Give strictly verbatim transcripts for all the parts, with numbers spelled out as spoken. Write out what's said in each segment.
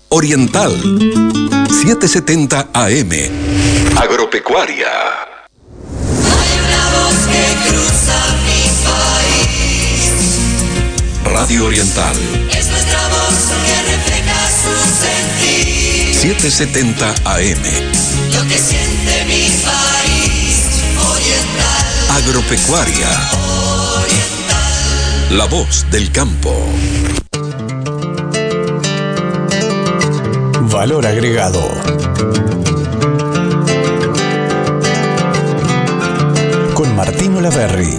Oriental setecientos setenta A M. Agropecuaria. Hay una voz que cruza mi país. Radio Oriental. Es nuestra voz que refleja su sentir. setecientos setenta A M. Lo que siente mi país. Oriental. Agropecuaria. Oriental. La voz del campo. Valor agregado. Con Martín Olaverry.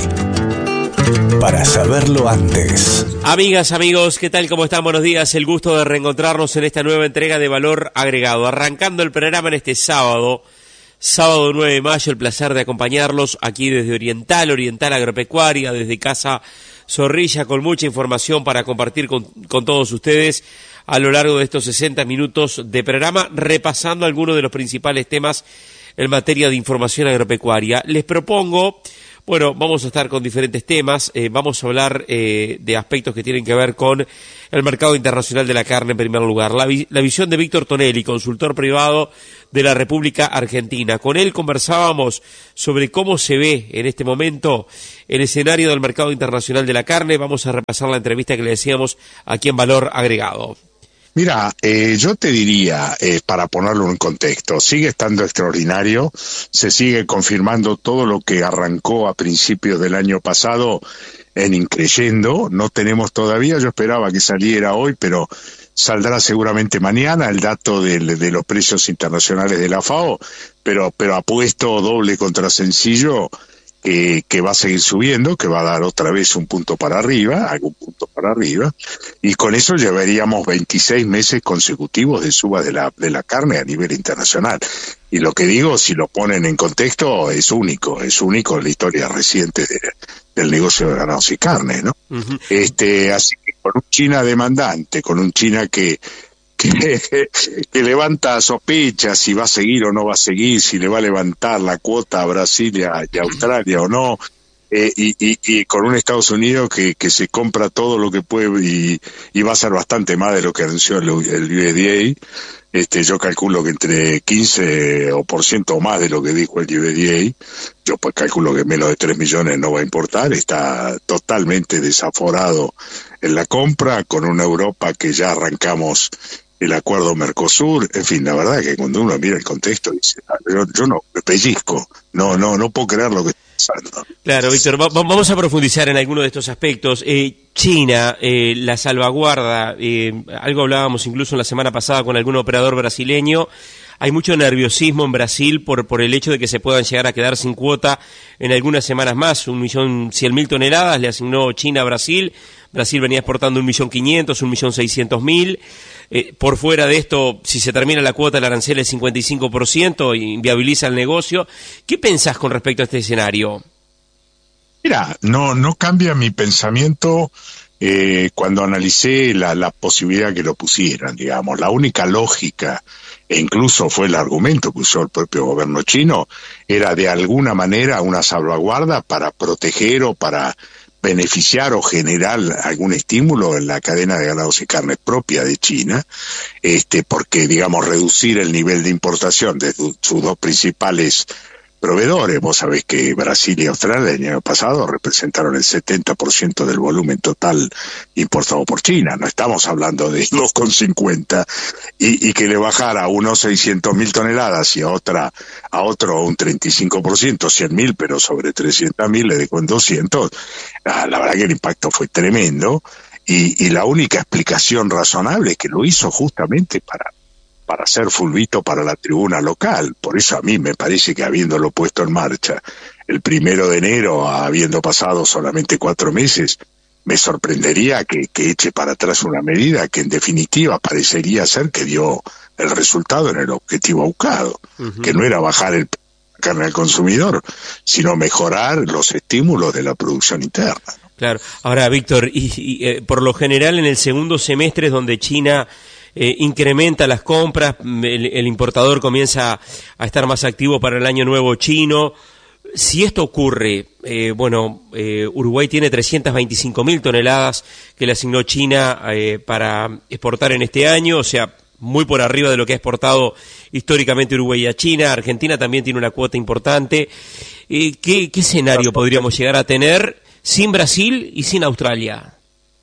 Para saberlo antes. Amigas, amigos, ¿qué tal? ¿Cómo están? Buenos días. El gusto de reencontrarnos en esta nueva entrega de Valor Agregado. Arrancando el programa en este sábado, sábado nueve de mayo, el placer de acompañarlos aquí desde Oriental, Oriental Agropecuaria, desde Casa Zorrilla, con mucha información para compartir con, con todos ustedes a lo largo de estos sesenta minutos de programa, repasando algunos de los principales temas en materia de información agropecuaria. Les propongo, bueno, vamos a estar con diferentes temas, eh, vamos a hablar eh, de aspectos que tienen que ver con el mercado internacional de la carne en primer lugar. La, vi- la visión de Víctor Tonelli, consultor privado de la República Argentina. Con él conversábamos sobre cómo se ve en este momento el escenario del mercado internacional de la carne. Vamos a repasar la entrevista que le decíamos aquí en Valor Agregado. Mira, eh, yo te diría, eh, para ponerlo en contexto, sigue estando extraordinario, se sigue confirmando todo lo que arrancó a principios del año pasado en increyendo. No tenemos todavía, yo esperaba que saliera hoy, pero saldrá seguramente mañana el dato de, de los precios internacionales de la FAO, pero, pero apuesto doble contra sencillo Eh, que va a seguir subiendo, que va a dar otra vez un punto para arriba, algún punto para arriba, y con eso llevaríamos veintiséis meses consecutivos de suba de la de la carne a nivel internacional. Y lo que digo, si lo ponen en contexto, es único, es único en la historia reciente de, del negocio de granados y carne, ¿no? Uh-huh. Este, así que con un China demandante, con un China que Que, que levanta sospechas si va a seguir o no va a seguir, si le va a levantar la cuota a Brasil y a, y a Australia o no, eh, y, y, y con un Estados Unidos que, que se compra todo lo que puede y, y va a ser bastante más de lo que anunció el, el U S D A. Este, yo calculo que entre quince o por ciento o más de lo que dijo el U S D A, yo pues calculo que menos de tres millones no va a importar, está totalmente desaforado en la compra, con una Europa que ya arrancamos el acuerdo Mercosur. En fin, la verdad que cuando uno mira el contexto dice, yo, yo no, me pellizco, no, no, no puedo creer lo que está pasando. Claro, Víctor, va, vamos a profundizar en alguno de estos aspectos. Eh, China, eh, la salvaguarda, eh, algo hablábamos incluso en la semana pasada con algún operador brasileño. Hay mucho nerviosismo en Brasil por, por el hecho de que se puedan llegar a quedar sin cuota en algunas semanas más. Un millón cien mil toneladas le asignó China a Brasil. Brasil venía exportando un millón quinientos, un millón seiscientos mil. Eh, por fuera de esto, si se termina la cuota, el arancel es cincuenta y cinco por ciento, inviabiliza el negocio. ¿Qué pensás con respecto a este escenario? Mira, no, no cambia mi pensamiento eh, cuando analicé la, la posibilidad que lo pusieran, digamos. La única lógica, e incluso fue el argumento que usó el propio gobierno chino, era de alguna manera una salvaguarda para proteger o para beneficiar o generar algún estímulo en la cadena de ganados y carne propia de China, este, porque, digamos, reducir el nivel de importación de sus dos principales proveedores. Vos sabés que Brasil y Australia el año pasado representaron el setenta por ciento del volumen total importado por China. No estamos hablando de dos coma cincuenta y, y que le bajara a unos seiscientos mil toneladas y a otra a otro un treinta y cinco por ciento, cien mil, pero sobre trescientos mil le dejó en doscientos. Ah, la verdad que el impacto fue tremendo y, y la única explicación razonable es que lo hizo justamente para para hacer fulbito para la tribuna local. Por eso a mí me parece que habiéndolo puesto en marcha el primero de enero, habiendo pasado solamente cuatro meses, me sorprendería que, que eche para atrás una medida que en definitiva parecería ser que dio el resultado en el objetivo buscado, uh-huh. que no era bajar el carne al consumidor, sino mejorar los estímulos de la producción interna, ¿no? Claro. Ahora, Víctor, y, y eh, por lo general en el segundo semestre es donde China Eh, incrementa las compras, el, el importador comienza a estar más activo para el año nuevo chino. Si esto ocurre, eh, bueno, eh, Uruguay tiene trescientas veinticinco mil toneladas que le asignó China eh, para exportar en este año, o sea, muy por arriba de lo que ha exportado históricamente Uruguay a China. Argentina también tiene una cuota importante. Eh, ¿qué, ¿Qué escenario podríamos llegar a tener sin Brasil y sin Australia?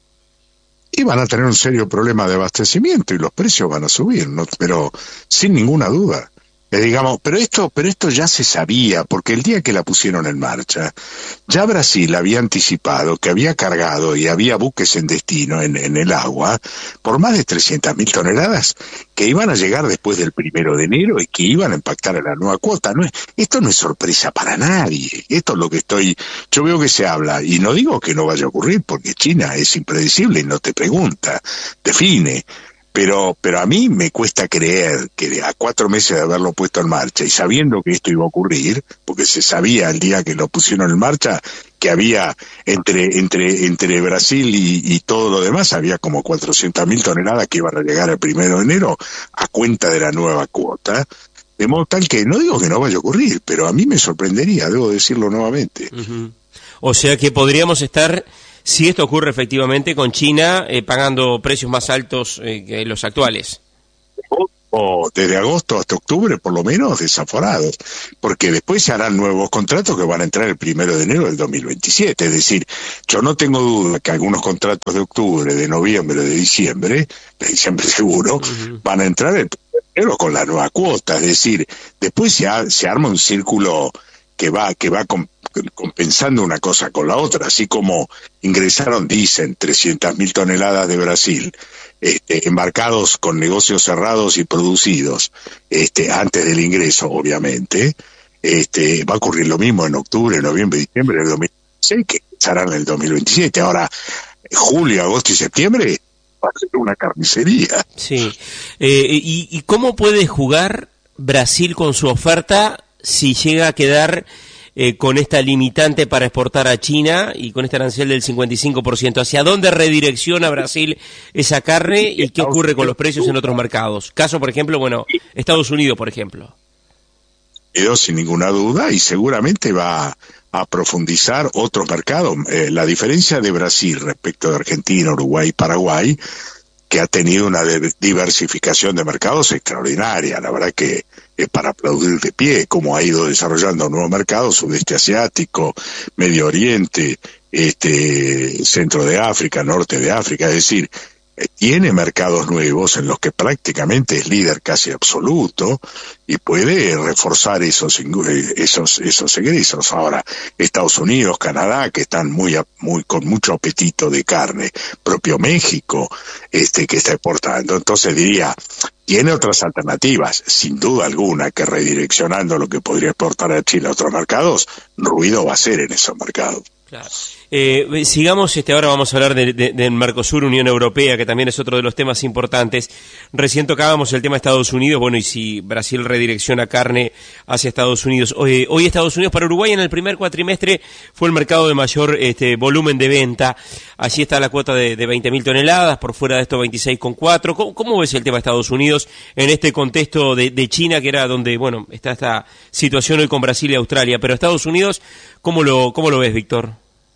Y van a tener un serio problema de abastecimiento y los precios van a subir, ¿no? Pero sin ninguna duda. Eh, digamos, pero esto, pero esto ya se sabía, porque el día que la pusieron en marcha, ya Brasil había anticipado que había cargado y había buques en destino en, en el agua por más de trescientas mil toneladas que iban a llegar después del primero de enero y que iban a impactar en la nueva cuota. No es, esto no es sorpresa para nadie. Esto es lo que estoy, yo veo que se habla, y no digo que no vaya a ocurrir, porque China es impredecible y no te pregunta, define. Pero, pero a mí me cuesta creer que a cuatro meses de haberlo puesto en marcha y sabiendo que esto iba a ocurrir, porque se sabía el día que lo pusieron en marcha que había entre entre entre Brasil y, y todo lo demás, había como cuatrocientas mil toneladas que iban a llegar el primero de enero a cuenta de la nueva cuota. De modo tal que, no digo que no vaya a ocurrir, pero a mí me sorprendería, debo decirlo nuevamente. Uh-huh. O sea que podríamos estar... Si esto ocurre efectivamente con China, eh, pagando precios más altos eh, que los actuales. O desde agosto hasta octubre, por lo menos, desaforados. Porque después se harán nuevos contratos que van a entrar el primero de enero del dos mil veintisiete. Es decir, yo no tengo duda que algunos contratos de octubre, de noviembre, de diciembre, de diciembre seguro, uh-huh, van a entrar el primero de enero con la nueva cuota. Es decir, después se, ha, se arma un círculo que va, que va con, compensando una cosa con la otra, así como ingresaron, dicen, trescientas mil toneladas de Brasil, este, embarcados con negocios cerrados y producidos, este, antes del ingreso, obviamente. Este, va a ocurrir lo mismo en octubre, noviembre, diciembre del dos mil dieciséis, que empezarán en el dos mil veintisiete. Ahora, julio, agosto y septiembre va a ser una carnicería. Sí. Eh, y, ¿Y cómo puede jugar Brasil con su oferta si llega a quedar eh, con esta limitante para exportar a China y con este arancel del cincuenta y cinco por ciento? ¿Hacia dónde redirecciona Brasil esa carne y qué ocurre con los precios en otros mercados? Caso, por ejemplo, bueno, Estados Unidos, por ejemplo. Quedó sin ninguna duda y seguramente va a profundizar otros mercados. Eh, la diferencia de Brasil respecto de Argentina, Uruguay y Paraguay, que ha tenido una diversificación de mercados extraordinaria. La verdad que es para aplaudir de pie cómo ha ido desarrollando nuevos mercados, sudeste asiático, Medio Oriente, este, centro de África, norte de África. Es decir, tiene mercados nuevos en los que prácticamente es líder casi absoluto y puede reforzar esos esos esos egresos. Ahora, Estados Unidos, Canadá, que están muy muy con mucho apetito de carne, propio México, este que está exportando. Entonces diría, tiene otras alternativas, sin duda alguna, que redireccionando lo que podría exportar a Chile a otros mercados, ruido va a ser en esos mercados. Claro. Eh, sigamos, este, ahora vamos a hablar del de, de Mercosur, Unión Europea, que también es otro de los temas importantes. Recién tocábamos el tema de Estados Unidos, bueno, y si Brasil redirecciona carne hacia Estados Unidos. Hoy, hoy Estados Unidos para Uruguay en el primer cuatrimestre fue el mercado de mayor este, volumen de venta. Allí está la cuota de, de veinte mil toneladas, por fuera de esto veintiséis coma cuatro. ¿Cómo, ¿Cómo ves el tema de Estados Unidos en este contexto de, de China, que era donde, bueno, está esta situación hoy con Brasil y Australia? Pero Estados Unidos, ¿cómo lo, cómo lo ves, Víctor?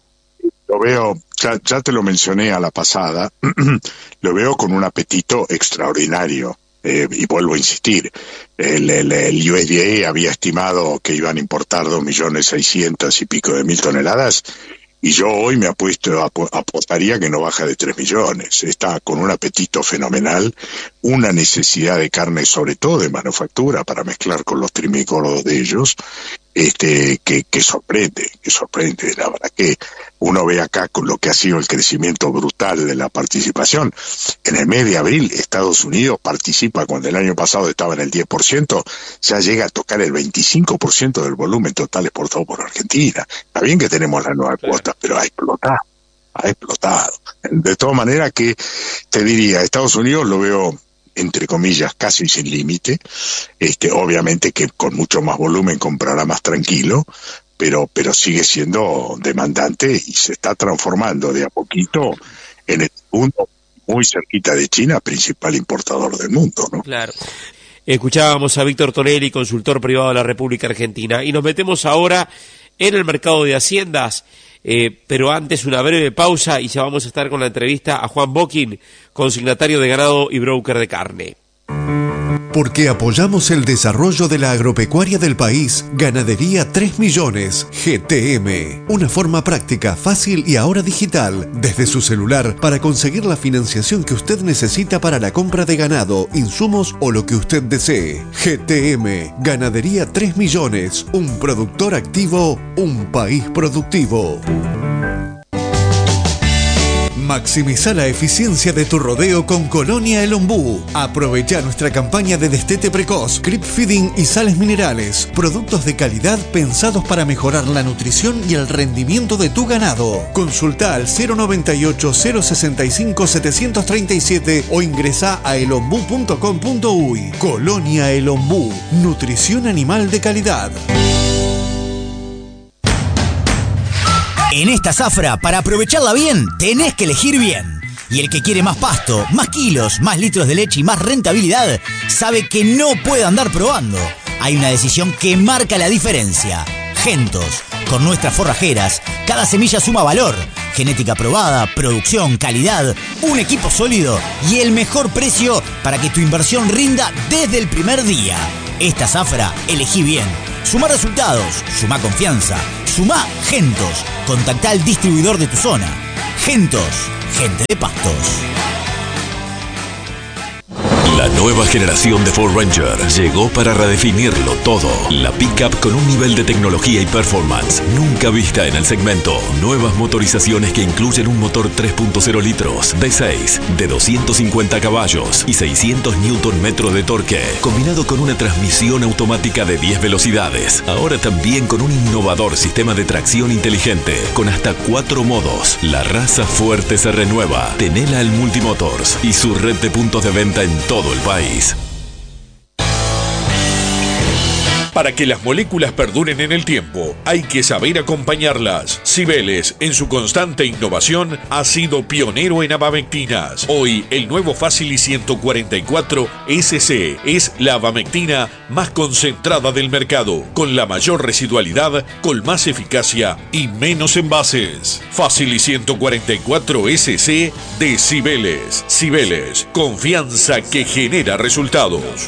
Lo veo, ya, ya te lo mencioné a la pasada, lo veo con un apetito extraordinario. Eh, y vuelvo a insistir, el, el, el U S D A había estimado que iban a importar dos millones seiscientos y pico de mil toneladas, y yo hoy me apuesto, ap apostaría que no baja de tres millones. Está con un apetito fenomenal, una necesidad de carne, sobre todo de manufactura, para mezclar con los trimícolos de ellos, este que, que sorprende, que sorprende. La verdad que uno ve acá con lo que ha sido el crecimiento brutal de la participación. En el mes de abril, Estados Unidos participa, cuando el año pasado estaba en el diez por ciento, ya llega a tocar el veinticinco por ciento del volumen total exportado por Argentina. Está bien que tenemos la nueva cuota, pero ha explotado, ha explotado. De todas maneras que, te diría, Estados Unidos lo veo, entre comillas, casi sin límite. Este, obviamente que con mucho más volumen comprará más tranquilo, pero pero sigue siendo demandante y se está transformando de a poquito en el segundo, muy cerquita de China, principal importador del mundo, ¿no? Claro. Escuchábamos a Víctor Tonelli, consultor privado de la República Argentina, y nos metemos ahora en el mercado de haciendas, eh, pero antes una breve pausa y ya vamos a estar con la entrevista a Juan Boquín, consignatario de ganado y broker de carne. Porque apoyamos el desarrollo de la agropecuaria del país. Ganadería tres millones, G T M. Una forma práctica, fácil y ahora digital, desde su celular, para conseguir la financiación que usted necesita para la compra de ganado, insumos o lo que usted desee. G T M, Ganadería tres millones. Un productor activo, un país productivo. Maximiza la eficiencia de tu rodeo con Colonia El Ombú. Aprovecha nuestra campaña de destete precoz, creep feeding y sales minerales. Productos de calidad pensados para mejorar la nutrición y el rendimiento de tu ganado. Consulta al cero noventa y ocho, cero sesenta y cinco, setecientos treinta y siete o ingresa a elombú punto com punto uy. Colonia El Ombú. Nutrición animal de calidad. En esta zafra, para aprovecharla bien, tenés que elegir bien. Y el que quiere más pasto, más kilos, más litros de leche y más rentabilidad, sabe que no puede andar probando. Hay una decisión que marca la diferencia. Gentos. Con nuestras forrajeras, cada semilla suma valor. Genética probada, producción, calidad, un equipo sólido y el mejor precio para que tu inversión rinda desde el primer día. Esta zafra, elegí bien. Suma resultados, suma confianza, suma Gentos. Contactá al distribuidor de tu zona. Gentos, gente de pastos. La nueva generación de Ford Ranger llegó para redefinirlo todo. La pickup con un nivel de tecnología y performance nunca vista en el segmento. Nuevas motorizaciones que incluyen un motor tres punto cero litros, V seis, de doscientos cincuenta caballos y seiscientos newton metros de torque, combinado con una transmisión automática de diez velocidades. Ahora también con un innovador sistema de tracción inteligente, con hasta cuatro modos. La raza fuerte se renueva. Tenela al Multimotors y su red de puntos de venta en todo el país. Para que las moléculas perduren en el tiempo, hay que saber acompañarlas. Cibeles, en su constante innovación, ha sido pionero en abamectinas. Hoy, el nuevo Facili ciento cuarenta y cuatro S C es la abamectina más concentrada del mercado, con la mayor residualidad, con más eficacia y menos envases. Facili ciento cuarenta y cuatro S C de Cibeles. Cibeles, confianza que genera resultados.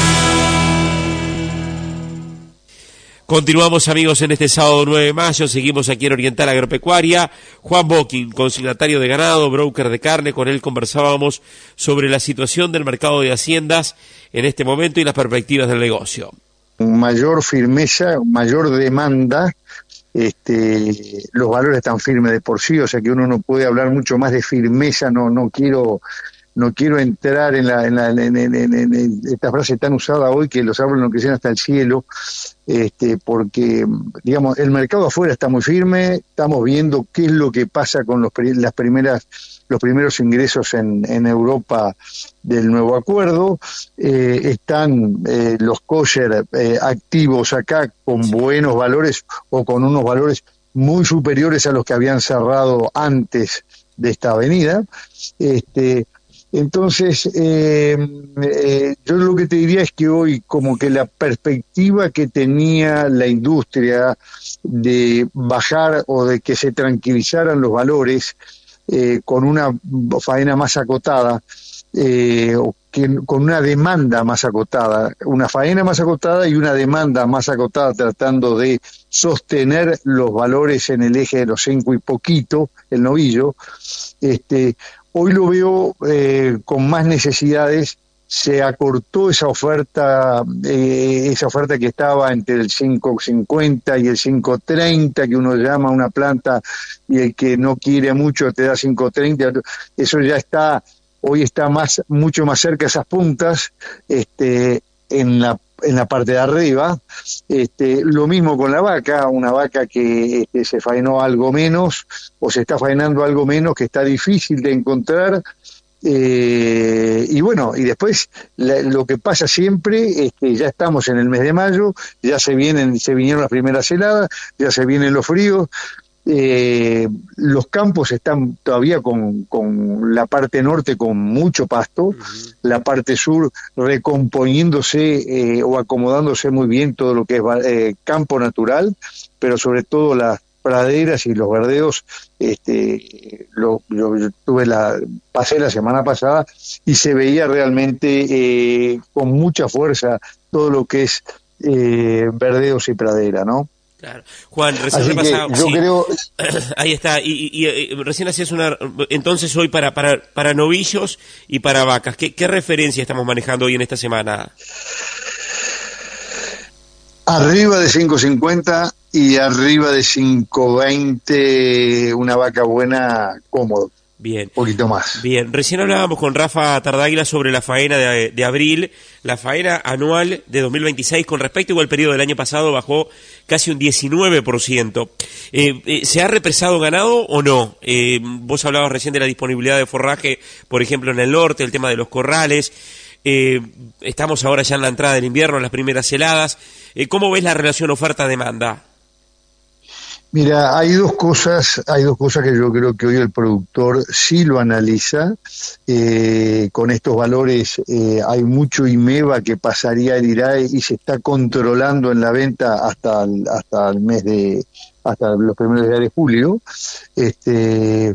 Continuamos, amigos, en este sábado nueve de mayo, seguimos aquí en Oriental Agropecuaria. Juan Boquín, consignatario de ganado, broker de carne, con él conversábamos sobre la situación del mercado de haciendas en este momento y las perspectivas del negocio. Mayor firmeza, mayor demanda, este, los valores están firmes de por sí, o sea que uno no puede hablar mucho más de firmeza, no, no quiero... No quiero entrar en, la, en, la, en, en, en, en esta frase tan usada hoy, que los árboles no crecen hasta el cielo, este, porque, digamos, el mercado afuera está muy firme, estamos viendo qué es lo que pasa con los, las primeras, los primeros ingresos en, en Europa del nuevo acuerdo, eh, están eh, los kosher eh, activos acá con buenos valores o con unos valores muy superiores a los que habían cerrado antes de esta avenida, este... Entonces, eh, eh, yo lo que te diría es que hoy como que la perspectiva que tenía la industria de bajar o de que se tranquilizaran los valores eh, con una faena más acotada, eh, o que, con una demanda más acotada, una faena más acotada y una demanda más acotada tratando de sostener los valores en el eje de los cinco y poquito, el novillo, este... Hoy lo veo eh, con más necesidades, se acortó esa oferta, eh, esa oferta que estaba entre el cinco cincuenta y el cinco treinta, que uno llama una planta y el que no quiere mucho te da cinco treinta, eso ya está, hoy está más, mucho más cerca esas puntas, este, en la en la parte de arriba, este, lo mismo con la vaca, una vaca que este, se faenó algo menos, o se está faenando algo menos, que está difícil de encontrar, eh, y bueno, y después la, lo que pasa siempre es que ya estamos en el mes de mayo, ya se vienen, se vinieron las primeras heladas, ya se vienen los fríos, eh, los campos están todavía con, con la parte norte con mucho pasto, uh-huh. La parte sur recomponiéndose eh, o acomodándose muy bien todo lo que es eh, campo natural, pero sobre todo las praderas y los verdeos, este, lo, yo, yo tuve la, pasé la semana pasada y se veía realmente eh, con mucha fuerza todo lo que es eh, verdeos y pradera, ¿no? Claro. Juan, recién Así repasaba, que yo sí. creo... Ahí está, y, y, y recién hacías una, entonces hoy para, para, para novillos y para vacas, ¿qué, qué referencia estamos manejando hoy en esta semana? Arriba de cinco cincuenta y arriba de cinco veinte, una vaca buena, cómodo. Bien. Un poquito más. Bien, recién hablábamos con Rafa Tardáguila sobre la faena de, de abril, la faena anual de dos mil veintiséis con respecto al periodo del año pasado bajó casi un diecinueve por ciento. Eh, eh, ¿Se ha represado ganado o no? Eh, vos hablabas recién de la disponibilidad de forraje, por ejemplo en el norte, el tema de los corrales. Eh, estamos ahora ya en la entrada del invierno, en las primeras heladas. Eh, ¿Cómo ves la relación oferta-demanda? Mira, hay dos cosas, hay dos cosas que yo creo que hoy el productor sí lo analiza. Eh, con estos valores eh, hay mucho IMEVA que pasaría el I R A E y se está controlando en la venta hasta el, hasta el mes de, hasta los primeros días de julio. Este,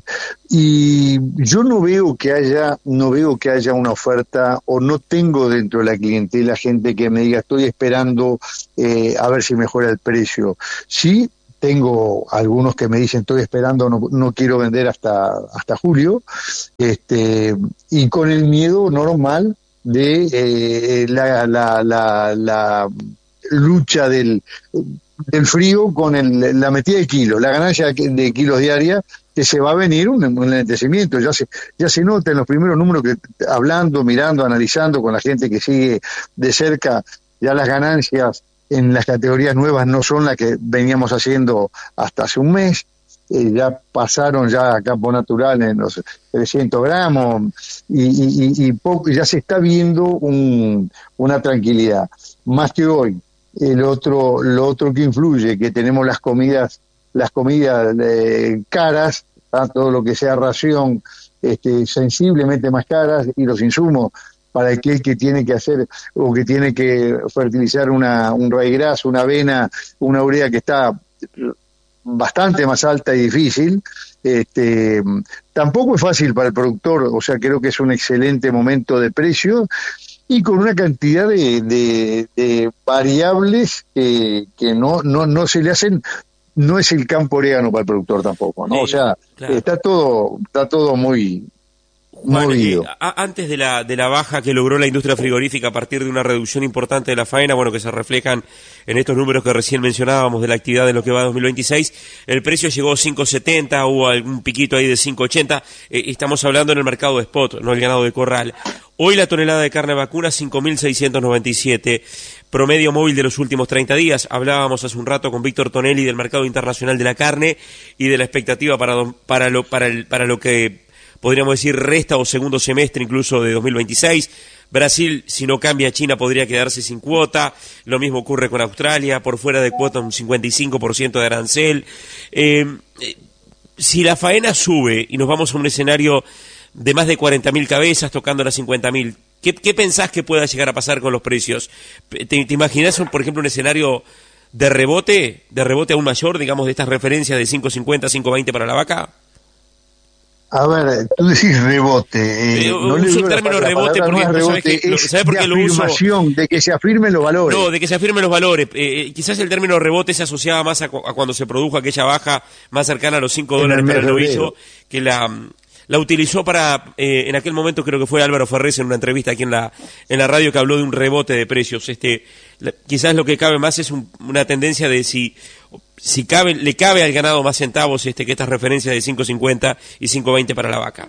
y yo no veo que haya, no veo que haya una oferta, o no tengo dentro de la clientela gente que me diga estoy esperando eh, a ver si mejora el precio. Sí. Tengo algunos que me dicen estoy esperando, no, no quiero vender hasta hasta julio, este, y con el miedo normal de eh, la, la, la, la lucha del, del frío con el, la metida de kilos, la ganancia de kilos diaria, que se va a venir un, un enlentecimiento. Ya se, ya se nota en los primeros números que hablando, mirando, analizando con la gente que sigue de cerca, ya las ganancias en las categorías nuevas no son las que veníamos haciendo hasta hace un mes, eh, ya pasaron ya a campo natural en los trescientos gramos y, y, y, poco, ya se está viendo un, una tranquilidad, más que hoy. El otro, lo otro que influye, que tenemos las comidas, las comidas eh, caras, ¿tá? Todo lo que sea ración, este, sensiblemente más caras, y los insumos para aquel que tiene que hacer o que tiene que fertilizar una, un raigras, una avena, una urea que está bastante más alta y difícil. Este, tampoco es fácil para el productor, o sea, creo que es un excelente momento de precio y con una cantidad de, de, de variables que, que no, no, no se le hacen. No es el campo orégano para el productor tampoco, ¿no? Sí, o sea, claro. está todo, está todo muy... Juan, eh, a, antes de la de la baja que logró la industria frigorífica a partir de una reducción importante de la faena, bueno, que se reflejan en estos números que recién mencionábamos de la actividad de lo que va a dos mil veintiséis, el precio llegó a cinco setenta, hubo algún piquito ahí de cinco ochenta, eh, estamos hablando en el mercado de spot, no el ganado de corral. Hoy la tonelada de carne vacuna cinco mil seiscientos noventa y siete, promedio móvil de los últimos treinta días. Hablábamos hace un rato con Víctor Tonelli del mercado internacional de la carne y de la expectativa para para lo para el, para lo que podríamos decir resta o segundo semestre incluso de dos mil veintiséis. Brasil, si no cambia China, podría quedarse sin cuota. Lo mismo ocurre con Australia, por fuera de cuota un cincuenta y cinco por ciento de arancel. Eh, si la faena sube y nos vamos a un escenario de más de cuarenta mil cabezas tocando las cincuenta mil, ¿qué, ¿qué pensás que pueda llegar a pasar con los precios? ¿Te, te imaginás, por ejemplo, un escenario de rebote, de rebote aún mayor, digamos, de estas referencias de cinco cincuenta, cinco veinte para la vaca? A ver, tú decís rebote. Eh, no uso el término rebote porque no es rebote, ¿sabes, es ¿sabes por qué lo uso? Afirmación, de que se afirmen los valores. No, de que se afirmen los valores. Eh, quizás el término rebote se asociaba más a, a cuando se produjo aquella baja más cercana a los cinco dólares para el novillo, que la, la utilizó para, eh, en aquel momento creo que fue Álvaro Ferrés en una entrevista aquí en la, en la radio que habló de un rebote de precios. Este, la, quizás lo que cabe más es un, una tendencia de si... si cabe, le cabe al ganado más centavos este que estas referencias de cinco cincuenta y cinco veinte para la vaca.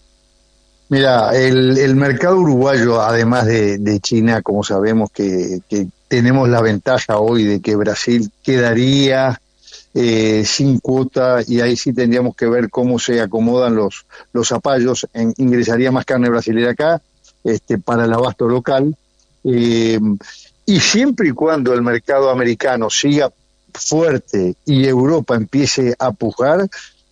Mira, el, el mercado uruguayo, además de, de China, como sabemos que, que tenemos la ventaja hoy de que Brasil quedaría eh, sin cuota, y ahí sí tendríamos que ver cómo se acomodan los, los zapallos, en, ingresaría más carne brasilera acá, este, para el abasto local, eh, y siempre y cuando el mercado americano siga fuerte y Europa empiece a pujar,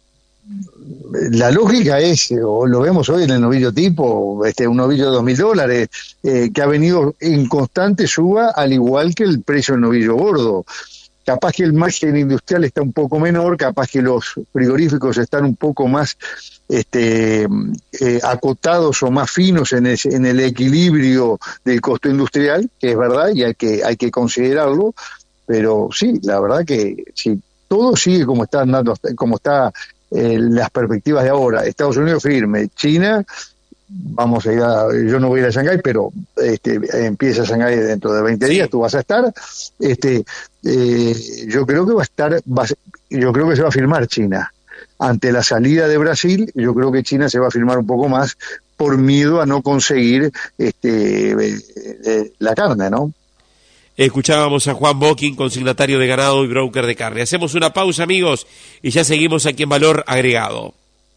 la lógica es, o lo vemos hoy en el novillo tipo, este un novillo de dos mil dólares, eh, que ha venido en constante suba, al igual que el precio del novillo gordo. capaz que el margen industrial está un poco menor, capaz que los frigoríficos están un poco más este, eh, acotados o más finos en el, en el equilibrio del costo industrial, que es verdad y hay que, hay que considerarlo, pero sí, la verdad que si todo sigue como está andando, como está eh, las perspectivas de ahora, Estados Unidos firme, China, vamos a ir a, yo no voy a ir a Shanghái, pero este, empieza Shanghái dentro de veinte sí. días, tú vas a estar, este, eh, yo creo que va a estar, va, yo creo que se va a firmar China. Ante la salida de Brasil, yo creo que China se va a firmar un poco más por miedo a no conseguir este, eh, eh, la carne, ¿no? Escuchábamos a Juan Bocking, consignatario de ganado y broker de carne. Hacemos una pausa, amigos, y ya seguimos aquí en Valor Agregado.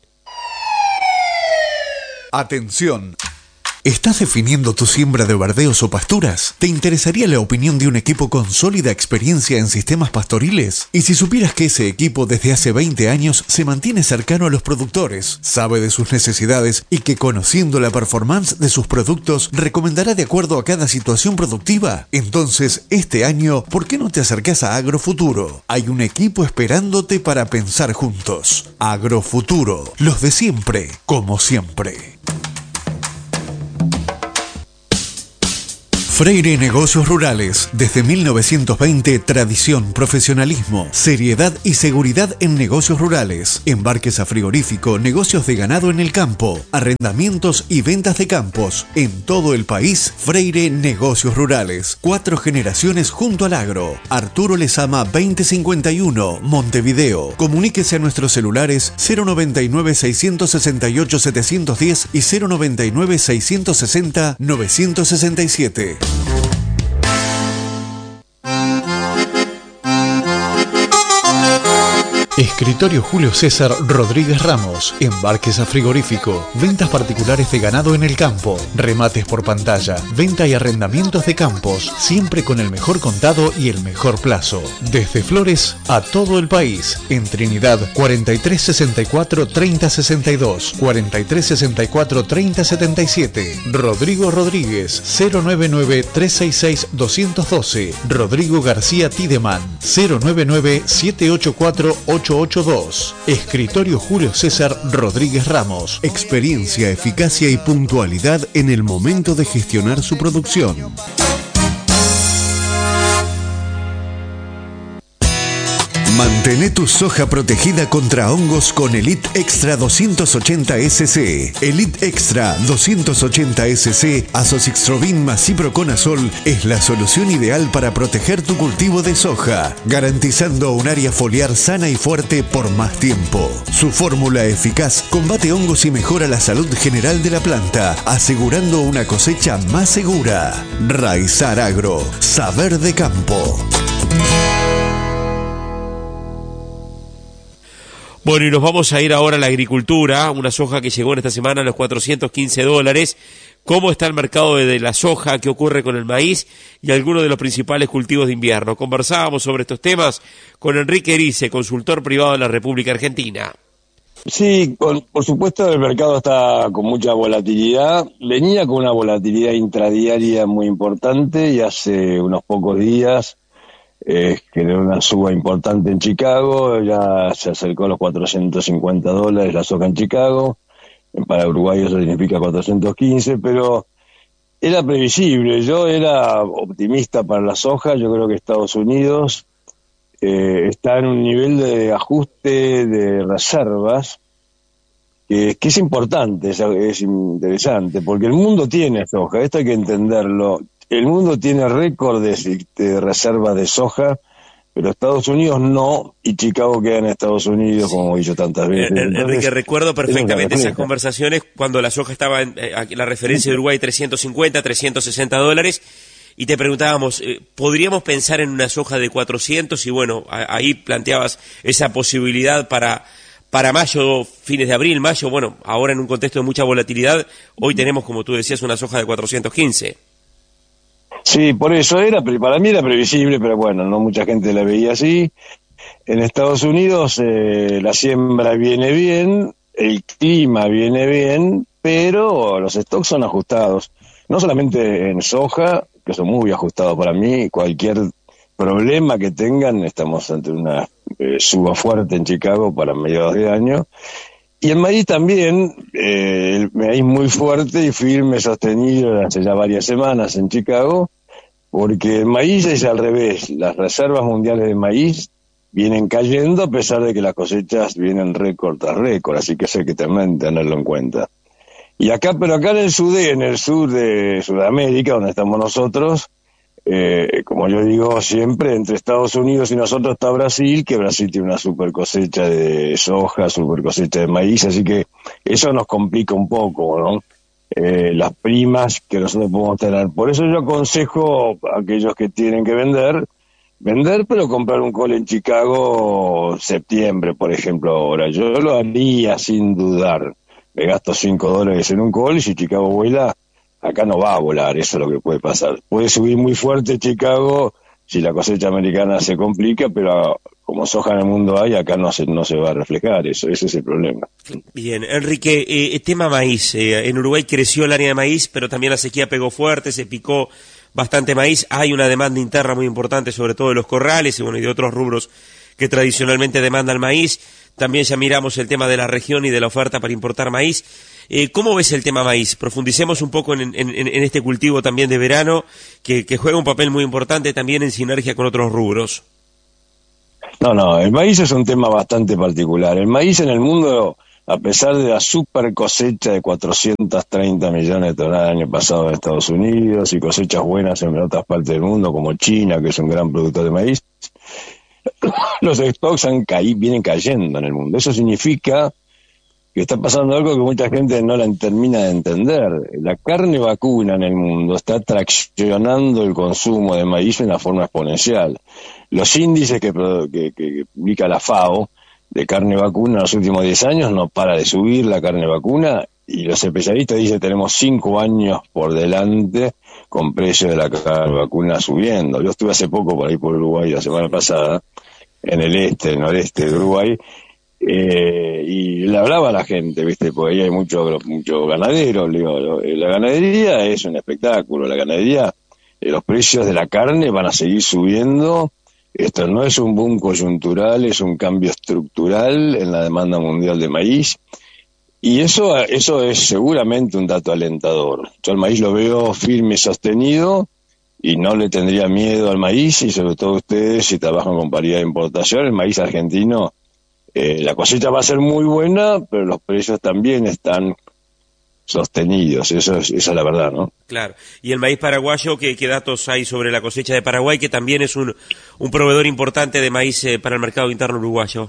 Atención. ¿Estás definiendo tu siembra de verdeos o pasturas? ¿Te interesaría la opinión de un equipo con sólida experiencia en sistemas pastoriles? Y si supieras que ese equipo desde hace veinte años se mantiene cercano a los productores, sabe de sus necesidades y que conociendo la performance de sus productos recomendará de acuerdo a cada situación productiva? Entonces, este año, ¿por qué no te acercás a Agrofuturo? Hay un equipo esperándote para pensar juntos. Agrofuturo, los de siempre, como siempre. Freire Negocios Rurales. Desde mil novecientos veinte, tradición, profesionalismo, seriedad y seguridad en negocios rurales. Embarques a frigorífico, negocios de ganado en el campo, arrendamientos y ventas de campos. En todo el país, Freire Negocios Rurales. Cuatro generaciones junto al agro. Arturo Lezama veinte cincuenta y uno, Montevideo. Comuníquese a nuestros celulares cero noventa y nueve, seiscientos sesenta y ocho, setecientos diez y cero noventa y nueve, seiscientos sesenta, novecientos sesenta y siete. Escritorio Julio César Rodríguez Ramos. Embarques a frigorífico. Ventas particulares de ganado en el campo. Remates por pantalla. Venta y arrendamientos de campos. Siempre con el mejor contado y el mejor plazo. Desde Flores a todo el país. En Trinidad, cuarenta y tres sesenta y cuatro, treinta sesenta y dos. cuarenta y tres sesenta y cuatro, treinta setenta y siete. Rodrigo Rodríguez, cero noventa y nueve, trescientos sesenta y seis, doscientos doce. Rodrigo García Tideman, cero noventa y nueve, setecientos ochenta y cuatro, ochocientos ochenta y dos. Escritorio Julio César Rodríguez Ramos. Experiencia, eficacia y puntualidad en el momento de gestionar su producción. Mantén tu soja protegida contra hongos con Elite Extra doscientos ochenta ese ce. Elite Extra doscientos ochenta ese ce, Azoxystrobin más Ciproconazol es la solución ideal para proteger tu cultivo de soja, garantizando un área foliar sana y fuerte por más tiempo. Su fórmula eficaz combate hongos y mejora la salud general de la planta, asegurando una cosecha más segura. Raizar Agro, saber de campo. Bueno, y nos vamos a ir ahora a la agricultura, una soja que llegó en esta semana a los cuatrocientos quince dólares. ¿Cómo está el mercado de la soja? ¿Qué ocurre con el maíz? Y algunos de los principales cultivos de invierno. Conversábamos sobre estos temas con Enrique Erice, consultor privado de la República Argentina. Sí, por, por supuesto el mercado está con mucha volatilidad. Venía con una volatilidad intradiaria muy importante y hace unos pocos días Eh, generó una suba importante en Chicago, ya se acercó a los cuatrocientos cincuenta dólares la soja en Chicago, para Uruguay eso significa cuatrocientos quince, pero era previsible. Yo era optimista para la soja. Yo creo que Estados Unidos eh, está en un nivel de ajuste de reservas que, que es importante, es, es interesante, porque el mundo tiene soja, esto hay que entenderlo. El mundo tiene récord de, de reservas de soja, pero Estados Unidos no, y Chicago queda en Estados Unidos, como he dicho tantas veces. Entonces, Enrique, recuerdo perfectamente esas conversaciones cuando la soja estaba en eh, la referencia de Uruguay trescientos cincuenta, trescientos sesenta dólares, y te preguntábamos, eh, ¿podríamos pensar en una soja de cuatrocientos? Y bueno, a, ahí planteabas esa posibilidad para... Para mayo, fines de abril, mayo, bueno, ahora en un contexto de mucha volatilidad, hoy tenemos, como tú decías, una soja de cuatrocientos quince. Sí, por eso era, para mí era previsible, pero bueno, no mucha gente la veía así. En Estados Unidos eh, la siembra viene bien, el clima viene bien, pero los stocks son ajustados. No solamente en soja, que son muy ajustados para mí, cualquier problema que tengan, estamos ante una eh, suba fuerte en Chicago para mediados de año. Y el maíz también, eh, el maíz muy fuerte y firme, sostenido hace ya varias semanas en Chicago, porque el maíz es al revés. Las reservas mundiales de maíz vienen cayendo a pesar de que las cosechas vienen récord tras récord, así que eso hay que también tenerlo en cuenta. Y acá, pero acá en el sur, de, en el sur de Sudamérica, donde estamos nosotros, eh, como yo digo siempre, entre Estados Unidos y nosotros está Brasil, que Brasil tiene una super cosecha de soja, super cosecha de maíz, así que eso nos complica un poco, ¿no? Eh, las primas que nosotros podemos tener. Por eso yo aconsejo a aquellos que tienen que vender, vender, pero comprar un col en Chicago septiembre, por ejemplo, ahora. Yo lo haría sin dudar. Me gasto cinco dólares en un col y si Chicago vuela, acá no va a volar, eso es lo que puede pasar. Puede subir muy fuerte Chicago si la cosecha americana se complica, pero como soja en el mundo hay, acá no se, no se va a reflejar eso, ese es el problema. Bien, Enrique, eh, tema maíz, eh, en Uruguay creció el área de maíz, pero también la sequía pegó fuerte, se picó bastante maíz, hay una demanda interna muy importante, sobre todo de los corrales y bueno, y de otros rubros que tradicionalmente demandan maíz. También ya miramos el tema de la región y de la oferta para importar maíz. Eh, ¿Cómo ves el tema maíz? Profundicemos un poco en, en, en este cultivo también de verano, que, que juega un papel muy importante también en sinergia con otros rubros. No, no, el maíz es un tema bastante particular. El maíz en el mundo, a pesar de la super cosecha de cuatrocientos treinta millones de toneladas el año pasado en Estados Unidos y cosechas buenas en otras partes del mundo, como China, que es un gran productor de maíz, los stocks han caído, vienen cayendo en el mundo. Eso significa que está pasando algo que mucha gente no la termina de entender. La carne vacuna en el mundo está traccionando el consumo de maíz de una forma exponencial. Los índices que, que, que publica la FAO de carne vacuna en los últimos diez años no para de subir la carne vacuna y los especialistas dicen que tenemos cinco años por delante con precios de la carne vacuna subiendo. Yo estuve hace poco por ahí por Uruguay la semana pasada, en el este, noreste de Uruguay, eh, y le hablaba a la gente, ¿viste? Porque ahí hay mucho, mucho ganadero, le digo, la ganadería es un espectáculo, la ganadería, eh, los precios de la carne van a seguir subiendo. Esto no es un boom coyuntural, es un cambio estructural en la demanda mundial de maíz. Y eso, eso es seguramente un dato alentador. Yo el maíz lo veo firme y sostenido y no le tendría miedo al maíz, y sobre todo ustedes, si trabajan con paridad de importación, el maíz argentino, eh, la cosecha va a ser muy buena, pero los precios también están sostenidos, eso es, esa es la verdad, ¿no? Claro. Y el maíz paraguayo, ¿qué, qué datos hay sobre la cosecha de Paraguay, que también es un, un proveedor importante de maíz eh, para el mercado interno uruguayo?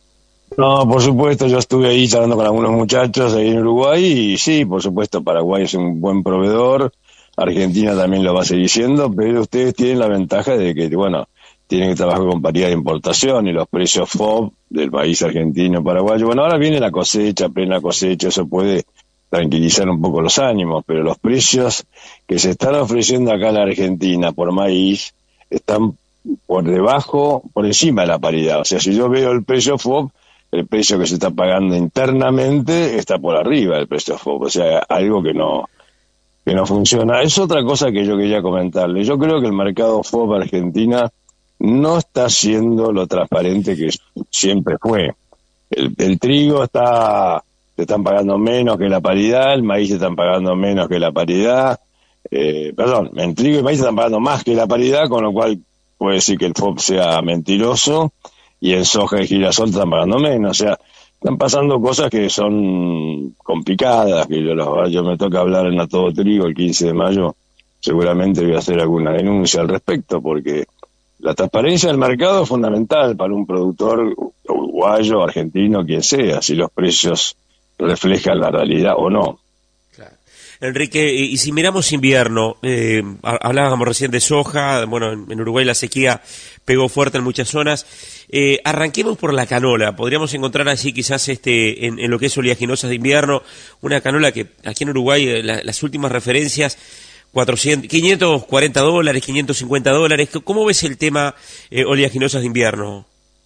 No, por supuesto, yo estuve ahí charlando con algunos muchachos ahí en Uruguay y sí, por supuesto, Paraguay es un buen proveedor, Argentina también lo va a seguir siendo, pero ustedes tienen la ventaja de que, bueno, tienen que trabajar con paridad de importación y los precios F O B del maíz argentino, paraguayo. Bueno, ahora viene la cosecha, plena cosecha, eso puede tranquilizar un poco los ánimos, pero los precios que se están ofreciendo acá en la Argentina por maíz están por debajo, por encima de la paridad. O sea, si yo veo el precio F O B, el precio que se está pagando internamente está por arriba del precio F O B, o sea, algo que no que no funciona. Es otra cosa que yo quería comentarle. Yo creo que el mercado F O B Argentina no está siendo lo transparente que siempre fue. El, el trigo está, se están pagando menos que la paridad, el maíz se están pagando menos que la paridad, eh, perdón, el trigo y el maíz se están pagando más que la paridad, con lo cual puede decir que el F O B sea mentiroso, y en soja y girasol están pagando menos. O sea, están pasando cosas que son complicadas, que yo, los, yo me toca hablar en A Todo Trigo el quince de mayo, seguramente voy a hacer alguna denuncia al respecto, porque la transparencia del mercado es fundamental para un productor uruguayo, argentino, quien sea, si los precios reflejan la realidad o no. Enrique, y si miramos invierno, eh, hablábamos recién de soja, bueno, en Uruguay la sequía pegó fuerte en muchas zonas. Eh, arranquemos por la canola. Podríamos encontrar así quizás este en, en lo que es oleaginosas de invierno, una canola que aquí en Uruguay, eh, la, las últimas referencias, cuatrocientos, quinientos cuarenta dólares, quinientos cincuenta dólares. ¿Cómo ves el tema eh, oleaginosas de invierno?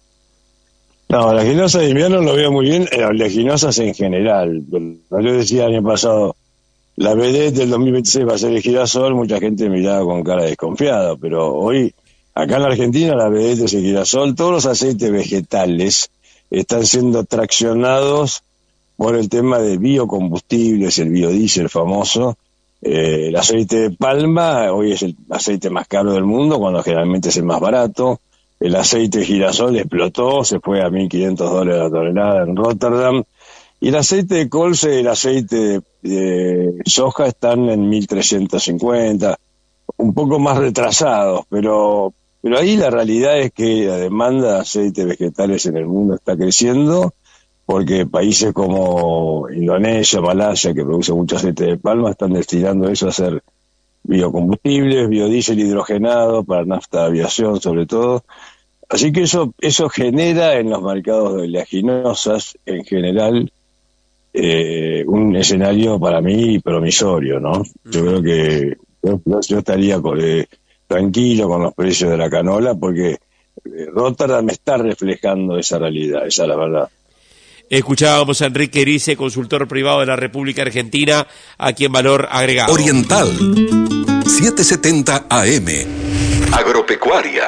No, oleaginosas de invierno lo veo muy bien, eh, oleaginosas en general. Yo decía el año pasado, la vedette del dos mil veintiséis va a ser el girasol, mucha gente miraba con cara desconfiada, pero hoy Acá en la Argentina la vedette es el girasol. Todos los aceites vegetales están siendo traccionados por el tema de biocombustibles, el biodiesel famoso. Eh, el aceite de palma hoy es el aceite más caro del mundo, cuando generalmente es el más barato. El aceite de girasol explotó, se fue a mil quinientos dólares la tonelada en Rotterdam. Y el aceite de colza y el aceite de, de soja están en mil trescientos cincuenta, un poco más retrasados, pero, pero ahí la realidad es que la demanda de aceites vegetales en el mundo está creciendo, porque países como Indonesia, Malasia, que producen mucho aceite de palma, están destinando eso a hacer biocombustibles, biodiesel hidrogenado para nafta de aviación sobre todo. Así que eso, eso genera en los mercados de oleaginosas en general eh, un escenario para mí promisorio, ¿no? Yo creo que yo, yo estaría eh, tranquilo con los precios de la canola, porque eh, Rotterdam está reflejando esa realidad, esa es la verdad. Escuchábamos a Enrique Erice, consultor privado de la República Argentina, aquí en Valor Agregado. Oriental, setecientos setenta A M. Agropecuaria.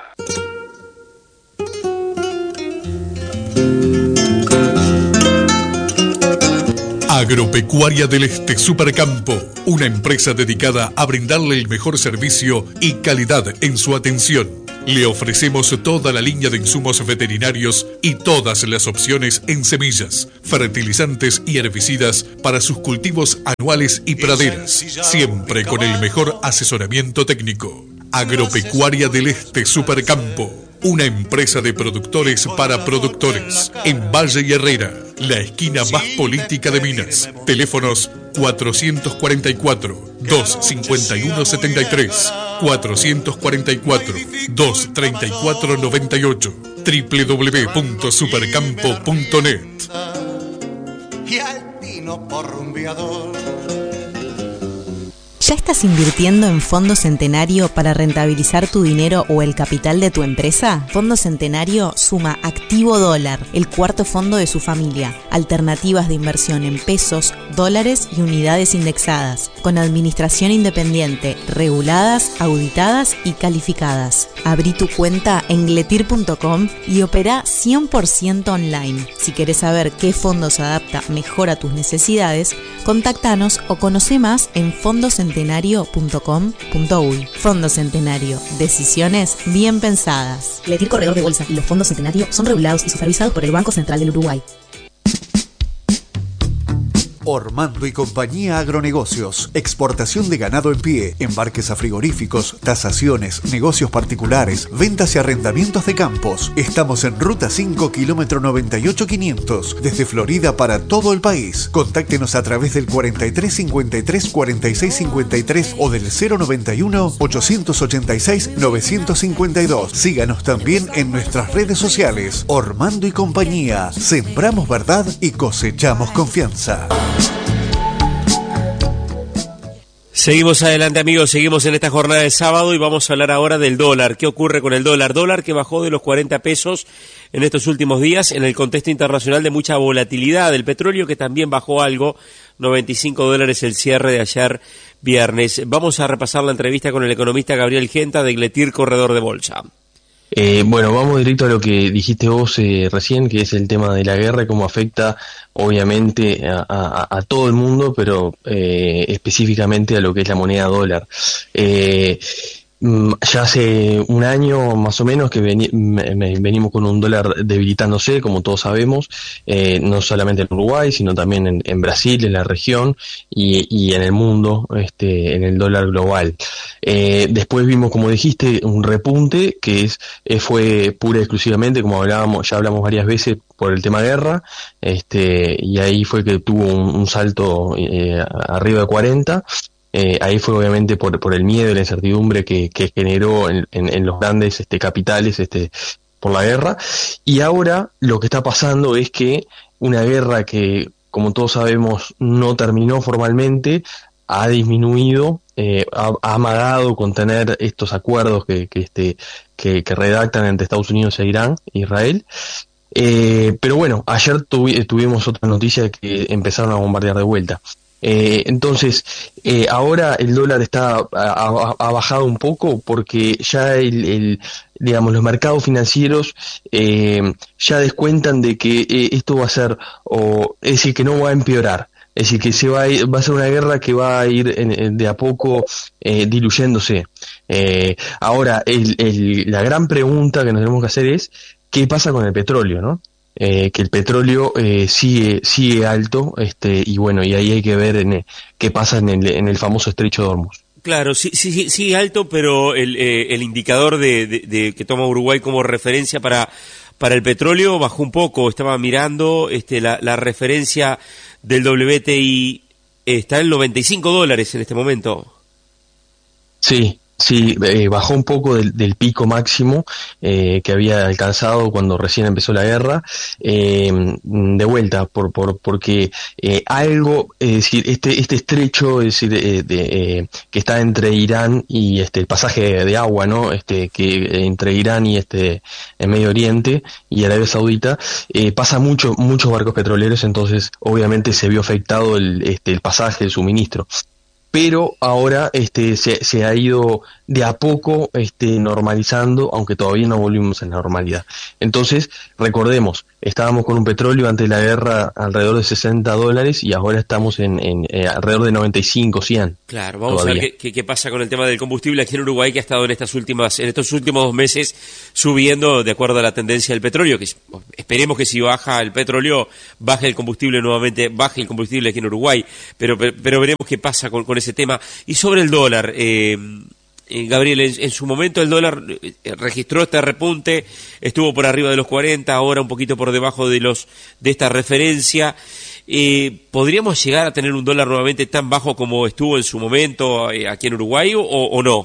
Agropecuaria del Este Supercampo, una empresa dedicada a brindarle el mejor servicio y calidad en su atención. Le ofrecemos toda la línea de insumos veterinarios y todas las opciones en semillas, fertilizantes y herbicidas para sus cultivos anuales y praderas, siempre con el mejor asesoramiento técnico. Agropecuaria del Este Supercampo, una empresa de productores para productores, en Valle y Herrera, la esquina más política de Minas. Teléfonos cuatrocientos cuarenta y cuatro, doscientos cincuenta y uno setenta y tres, cuatrocientos cuarenta y cuatro, doscientos treinta y cuatro noventa y ocho, doble u doble u doble u punto supercampo punto net. Y al pino porrumbeador. ¿Ya estás invirtiendo en Fondo Centenario para rentabilizar tu dinero o el capital de tu empresa? Fondo Centenario suma Activo Dólar, el cuarto fondo de su familia, alternativas de inversión en pesos, dólares y unidades indexadas, con administración independiente, reguladas, auditadas y calificadas. Abrí tu cuenta en gletir punto com y opera cien por ciento online. Si querés saber qué fondo se adapta mejor a tus necesidades, contáctanos o conoce más en fondocentenario punto com punto uy. Fondo Centenario, decisiones bien pensadas. Gletir Corredor de Bolsa y los fondos Centenario son regulados y supervisados por el Banco Central del Uruguay. Ormando y Compañía Agronegocios, exportación de ganado en pie, embarques a frigoríficos, tasaciones, negocios particulares, ventas y arrendamientos de campos. Estamos en Ruta cinco, kilómetro noventa y ocho quinientos, desde Florida para todo el país. Contáctenos a través del cuarenta y tres cincuenta y tres cuarenta y seis cincuenta y tres o del cero noventa y uno ochocientos ochenta y seis novecientos cincuenta y dos. Síganos también en nuestras redes sociales. Ormando y Compañía, sembramos verdad y cosechamos confianza. Seguimos adelante, amigos, seguimos en esta jornada de sábado y vamos a hablar ahora del dólar. ¿Qué ocurre con el dólar? Dólar que bajó de los cuarenta pesos en estos últimos días en el contexto internacional de mucha volatilidad. El petróleo que también bajó algo, noventa y cinco dólares el cierre de ayer viernes. Vamos a repasar la entrevista con el economista Gabriel Genta de Gletir Corredor de Bolsa. Eh, bueno, vamos directo a lo que dijiste vos eh, recién, que es el tema de la guerra y cómo afecta obviamente a, a, a todo el mundo, pero eh, específicamente a lo que es la moneda dólar. Eh, Ya hace un año más o menos que veni- venimos con un dólar debilitándose, como todos sabemos, eh, no solamente en Uruguay, sino también en, en Brasil, en la región y, y en el mundo, este, en el dólar global. Eh, después vimos, como dijiste, un repunte que es eh, fue pura y exclusivamente, como hablábamos, ya hablamos varias veces, por el tema guerra, este, y ahí fue que tuvo un, un salto eh, arriba de cuarenta. Eh, ahí fue obviamente por, por el miedo y la incertidumbre que, que generó en, en, en los grandes este, capitales este, por la guerra. Y ahora lo que está pasando es que una guerra que, como todos sabemos, no terminó formalmente, ha disminuido, eh, ha, ha amagado con tener estos acuerdos que, que, este, que, que redactan entre Estados Unidos e Irán, Israel. Eh, pero bueno, ayer tuvi, tuvimos otra noticia que empezaron a bombardear de vuelta. Eh, entonces, eh, ahora el dólar está ha, ha, ha bajado un poco porque ya el, el digamos los mercados financieros eh, ya descuentan de que eh, esto va a ser, o es decir, que no va a empeorar. Es decir, que se va a, ir, va a ser una guerra que va a ir en, en, de a poco eh, diluyéndose. Eh, ahora, el, el, la gran pregunta que nos tenemos que hacer es, ¿qué pasa con el petróleo, no? Eh, que el petróleo eh, sigue sigue alto, este y bueno, y ahí hay que ver en el, qué pasa en el, en el famoso estrecho de Hormuz. Claro, sí, sí, sí, sigue alto, pero el, eh, el indicador de, de, de que toma Uruguay como referencia para para el petróleo bajó un poco. Estaba mirando este la, la referencia del W T I, está en noventa y cinco dólares en este momento. Sí, sí, eh, bajó un poco del, del pico máximo eh, que había alcanzado cuando recién empezó la guerra, eh, de vuelta, por, por porque eh, algo, es decir, este este estrecho, es decir, eh, de, eh, que está entre Irán y este el pasaje de, de agua, ¿no? Este que eh, entre Irán y este el Medio Oriente y Arabia Saudita, eh, pasa mucho muchos barcos petroleros, entonces obviamente se vio afectado el este el pasaje, el suministro. Pero ahora este se, se ha ido de a poco este normalizando, aunque todavía no volvimos a la normalidad. Entonces, recordemos, estábamos con un petróleo antes de la guerra alrededor de sesenta dólares y ahora estamos en, en eh, alrededor de noventa y cinco, cien. Claro, vamos todavía. a ver qué, qué pasa con el tema del combustible aquí en Uruguay, que ha estado en estas últimas en estos últimos dos meses subiendo de acuerdo a la tendencia del petróleo, que esperemos que si baja el petróleo, baje el combustible nuevamente, baje el combustible aquí en Uruguay, pero pero, pero veremos qué pasa con, con ese tema. Y sobre el dólar, eh, eh, Gabriel, en, en su momento el dólar eh, registró este repunte, estuvo por arriba de los cuarenta, ahora un poquito por debajo de los de esta referencia. Eh, ¿Podríamos llegar a tener un dólar nuevamente tan bajo como estuvo en su momento eh, aquí en Uruguay o, o no?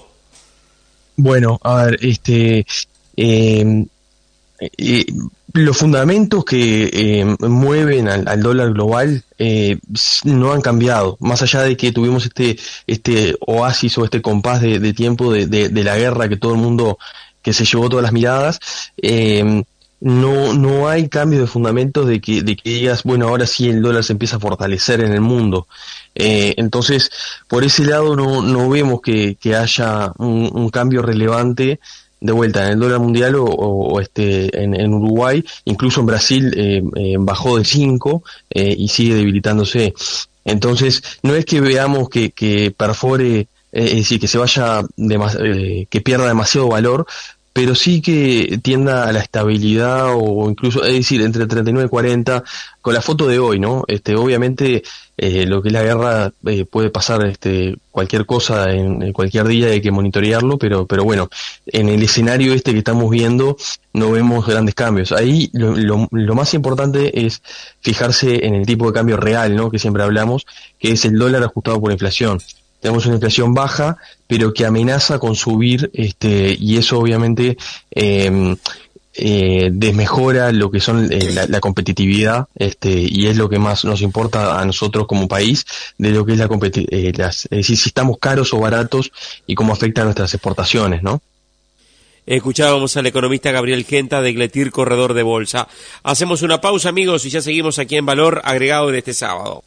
Bueno, a ver, este... Eh, eh, los fundamentos que eh, mueven al, al dólar global eh, no han cambiado, más allá de que tuvimos este este oasis o este compás de, de tiempo de, de, de la guerra que todo el mundo, que se llevó todas las miradas, eh, no no hay cambio de fundamentos de que de que digas, bueno, ahora sí el dólar se empieza a fortalecer en el mundo. Eh, entonces, por ese lado no no vemos que, que haya un, un cambio relevante de vuelta en el dólar mundial o, o, o este en, en Uruguay, incluso en Brasil eh, eh, bajó de cinco eh, y sigue debilitándose. Entonces no es que veamos que, que perfore, eh, es decir, que se vaya demas- eh, que pierda demasiado valor, pero sí que tienda a la estabilidad o incluso, es decir, entre treinta y nueve y cuarenta, con la foto de hoy, ¿no? Este, obviamente eh, lo que es la guerra eh, puede pasar este cualquier cosa en, en cualquier día, hay que monitorearlo, pero pero bueno, en el escenario este que estamos viendo no vemos grandes cambios. Ahí lo, lo, lo más importante es fijarse en el tipo de cambio real, ¿no? Que siempre hablamos, que es el dólar ajustado por inflación. Tenemos una inflación baja, pero que amenaza con subir, este, y eso obviamente eh, eh, desmejora lo que son eh, la, la competitividad, este, y es lo que más nos importa a nosotros como país, de lo que es la competitividad, eh, es decir, si estamos caros o baratos y cómo afecta a nuestras exportaciones, ¿no? Escuchábamos al economista Gabriel Genta de Gletir Corredor de Bolsa. Hacemos una pausa, amigos, y ya seguimos aquí en Valor Agregado de este sábado.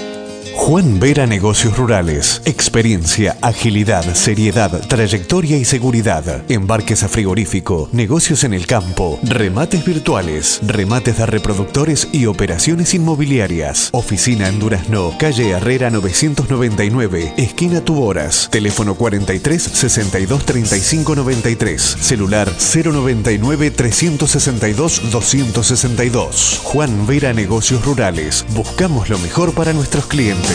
Juan Vera Negocios Rurales. Experiencia, agilidad, seriedad, trayectoria y seguridad. Embarques a frigorífico, negocios en el campo, remates virtuales, remates de reproductores y operaciones inmobiliarias. Oficina en Durazno, calle Herrera novecientos noventa y nueve, esquina Tuboras. Teléfono cuarenta y tres, sesenta y dos, treinta y cinco, noventa y tres. Celular cero noventa y nueve, trescientos sesenta y dos, doscientos sesenta y dos. Juan Vera Negocios Rurales. Buscamos lo mejor para nuestros clientes.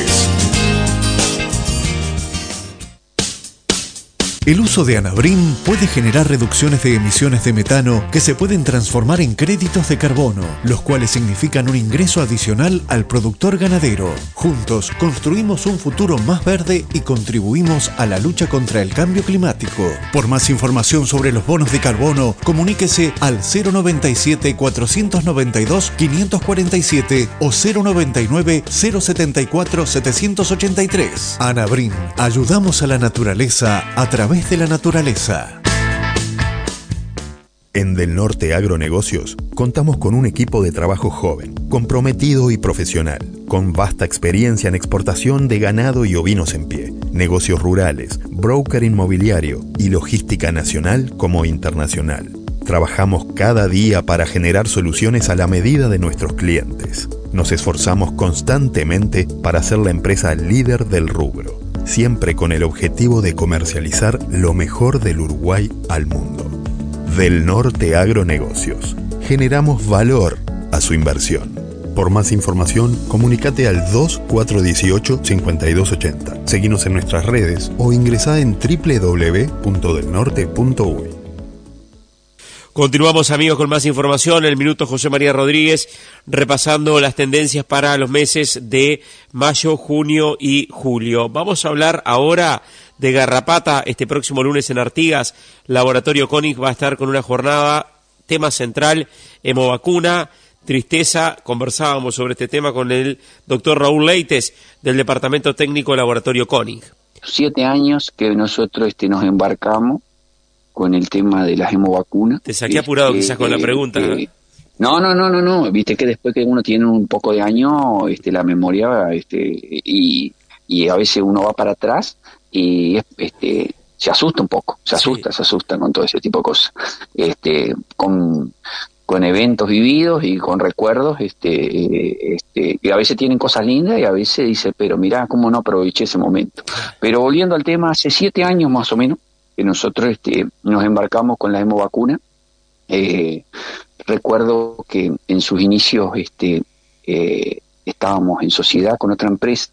El uso de Anabrim puede generar reducciones de emisiones de metano que se pueden transformar en créditos de carbono, los cuales significan un ingreso adicional al productor ganadero. Juntos construimos un futuro más verde y contribuimos a la lucha contra el cambio climático. Por más información sobre los bonos de carbono, comuníquese al cero noventa y siete, cuatrocientos noventa y dos, quinientos cuarenta y siete o cero noventa y nueve, cero setenta y cuatro, setecientos ochenta y tres. Anabrim, ayudamos a la naturaleza a través de la naturaleza. En Del Norte Agronegocios contamos con un equipo de trabajo joven, comprometido y profesional, con vasta experiencia en exportación de ganado y ovinos en pie, negocios rurales, broker inmobiliario y logística nacional como internacional. Trabajamos cada día para generar soluciones a la medida de nuestros clientes. Nos esforzamos constantemente para ser la empresa líder del rubro, siempre con el objetivo de comercializar lo mejor del Uruguay al mundo. Del Norte Agronegocios. Generamos valor a su inversión. Por más información, comunícate al dos cuatro uno ocho, cinco dos ocho cero. Seguinos en nuestras redes o ingresá en doble u doble u doble u punto del norte punto uy. Continuamos, amigos, con más información. El minuto José María Rodríguez repasando las tendencias para los meses de mayo, junio y julio. Vamos a hablar ahora de garrapata. Este próximo lunes en Artigas, Laboratorio Koenig va a estar con una jornada, tema central, hemovacuna, tristeza. Conversábamos sobre este tema con el doctor Raúl Leites del Departamento Técnico de Laboratorio Koenig. Siete años que nosotros este, nos embarcamos con el tema de las hemovacunas. Te saqué apurado este, quizás con la pregunta. Eh, no, no, no, no, no. Viste que después que uno tiene un poco de año, este, la memoria, este, y, y a veces uno va para atrás y este, se asusta un poco, se asusta, sí. se asusta con todo ese tipo de cosas. Este, con, con eventos vividos y con recuerdos, este, este, que a veces tienen cosas lindas y a veces dice, pero mirá cómo no aproveché ese momento. Pero volviendo al tema, hace siete años más o menos, que nosotros este, nos embarcamos con la hemovacuna. Eh, recuerdo que en sus inicios este, eh, estábamos en sociedad con otra empresa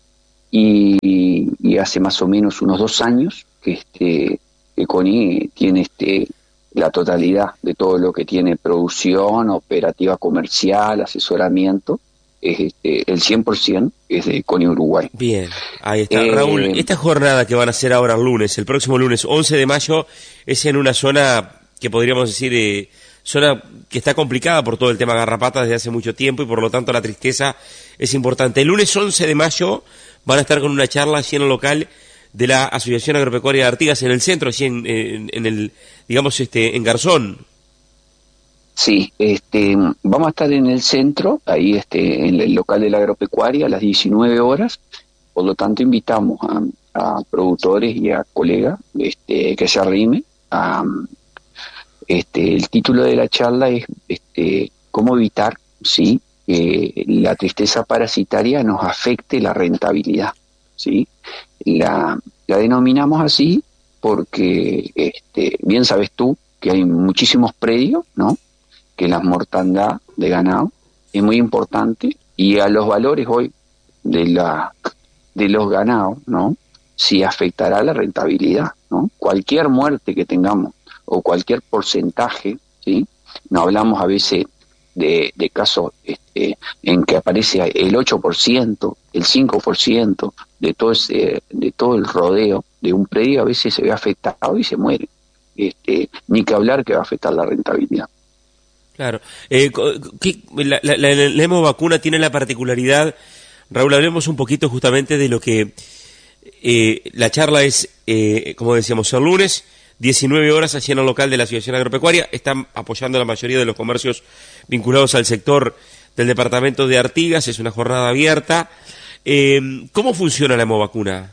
y, y hace más o menos unos dos años que, este, que Koenig tiene este, la totalidad de todo lo que tiene producción, operativa comercial, asesoramiento. Es este, el cien por ciento es de Koenig Uruguay. Bien, ahí está. Eh, Raúl, esta jornada que van a hacer ahora el lunes, el próximo lunes once de mayo, es en una zona que podríamos decir, eh, zona que está complicada por todo el tema garrapata desde hace mucho tiempo y por lo tanto la tristeza es importante. El lunes once de mayo van a estar con una charla allí en el local de la Asociación Agropecuaria de Artigas en el centro, allí en, en, en el, digamos, este, en Garzón. Sí, este, vamos a estar en el centro, ahí este, en el local de la agropecuaria a las diecinueve horas, por lo tanto invitamos a, a productores y a colegas este, que se arrimen. A, este, el título de la charla es este, cómo evitar sí, que la tristeza parasitaria nos afecte la rentabilidad. ¿Sí? La, la denominamos así porque este, bien sabes tú que hay muchísimos predios, ¿no? Que la mortandad de ganado es muy importante y a los valores hoy de la de los ganados, ¿no? Sí afectará la rentabilidad, ¿no? Cualquier muerte que tengamos o cualquier porcentaje, ¿sí? No hablamos a veces de, de casos este, en que aparece el ocho por ciento, el cinco por ciento de todo ese, de todo el rodeo de un predio, a veces se ve afectado y se muere. Este, ni que hablar que va a afectar la rentabilidad. Claro. Eh, ¿qué, la, la, la, la hemovacuna tiene la particularidad, Raúl, hablemos un poquito justamente de lo que eh, la charla es, eh, como decíamos, el lunes, diecinueve horas, allí en el local de la Asociación Agropecuaria. Están apoyando a la mayoría de los comercios vinculados al sector del departamento de Artigas. Es una jornada abierta. Eh, ¿Cómo funciona la hemovacuna?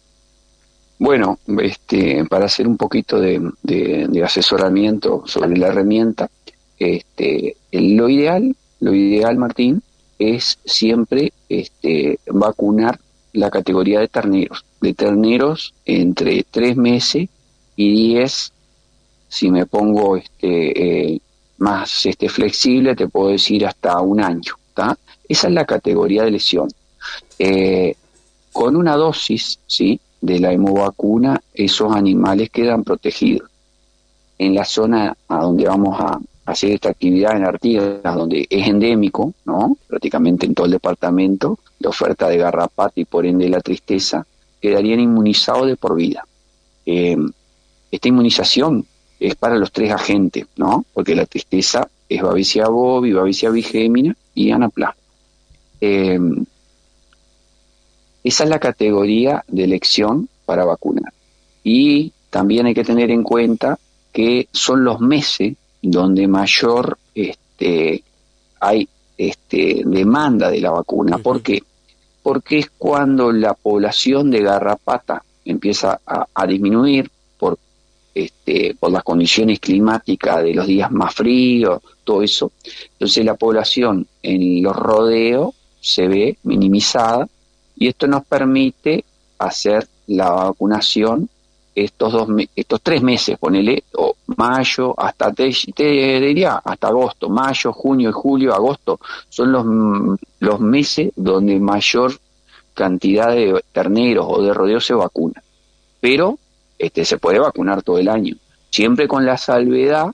Bueno, este, para hacer un poquito de, de, de asesoramiento sobre la herramienta, Este, lo ideal, lo ideal, Martín, es siempre este, vacunar la categoría de terneros, de terneros entre tres meses y diez, si me pongo este, eh, más este, flexible, te puedo decir hasta un año, ¿tá? Esa es la categoría de lesión. Eh, con una dosis, ¿sí?, de la hemovacuna, esos animales quedan protegidos. En la zona a donde vamos a hacer esta actividad en Artigas, donde es endémico, ¿no?, prácticamente en todo el departamento, la oferta de garrapata y por ende la tristeza, quedarían inmunizados de por vida. Eh, esta inmunización es para los tres agentes, ¿no?, porque la tristeza es Babesia bovi, Babesia bigémina y anaplasma. Eh, esa es la categoría de elección para vacunar. Y también hay que tener en cuenta que son los meses donde mayor este, hay este, demanda de la vacuna. Uh-huh. ¿Por qué? Porque es cuando la población de garrapata empieza a, a disminuir por, este, por las condiciones climáticas de los días más fríos, todo eso. Entonces la población en los rodeos se ve minimizada y esto nos permite hacer la vacunación estos dos estos tres meses, ponele, o mayo, hasta te, te diría hasta agosto, mayo, junio y julio, agosto, son los, los meses donde mayor cantidad de terneros o de rodeos se vacuna. Pero este se puede vacunar todo el año, siempre con la salvedad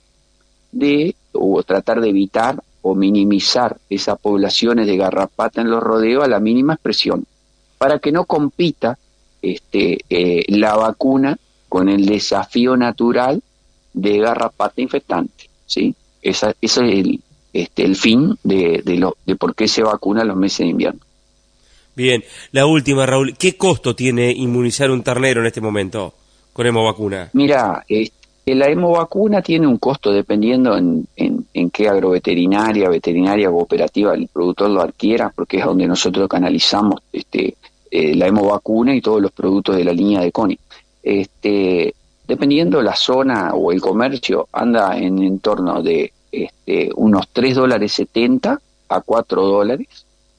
de o tratar de evitar o minimizar esas poblaciones de garrapata en los rodeos a la mínima expresión, para que no compita este eh, la vacuna con el desafío natural de garrapata infectante, ¿sí? Esa, ese es el, este, el fin de, de, lo, de por qué se vacuna en los meses de invierno. Bien, la última, Raúl, ¿qué costo tiene inmunizar un ternero en este momento con hemovacuna? Mira, este, la hemovacuna tiene un costo dependiendo en, en, en qué agroveterinaria, veterinaria o cooperativa el productor lo adquiera, porque es donde nosotros canalizamos este, eh, la hemovacuna y todos los productos de la línea de CONI. Este, dependiendo la zona o el comercio, anda en, en torno de este, unos tres dólares setenta a cuatro dólares.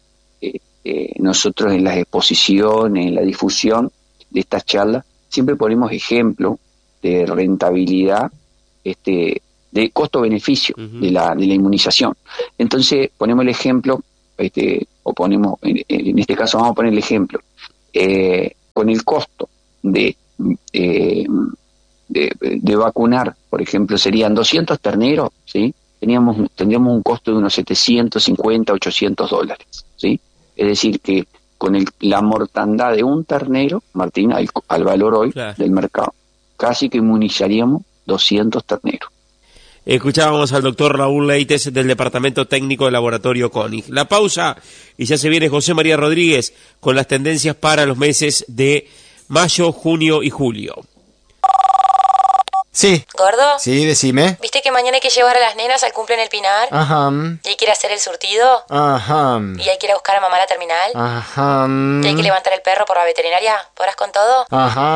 Este, nosotros en las exposiciones, en la difusión de estas charlas, siempre ponemos ejemplo de rentabilidad, este, de costo-beneficio uh-huh. de la, de la inmunización. Entonces ponemos el ejemplo, este, o ponemos, en, en este caso vamos a poner el ejemplo, eh, con el costo de Eh, de, de vacunar, por ejemplo, serían doscientos terneros, ¿sí? Teníamos, tendríamos un costo de unos setecientos cincuenta, ochocientos dólares, ¿sí? Es decir, que con el, la mortandad de un ternero, Martín, al, al valor hoy claro. del mercado, casi que inmunizaríamos doscientos terneros. Escuchábamos al doctor Raúl Leites del Departamento Técnico del Laboratorio CONI. La pausa y ya se viene José María Rodríguez con las tendencias para los meses de mayo, junio y julio. Sí. ¿Gordo? Sí, decime. ¿Viste que mañana hay que llevar a las nenas al cumple en el Pinar? Ajá. ¿Y hay que ir a hacer el surtido? Ajá. ¿Y hay que ir a buscar a mamá a la terminal? Ajá. ¿Y hay que levantar el perro por la veterinaria? ¿Podrás con todo? Ajá.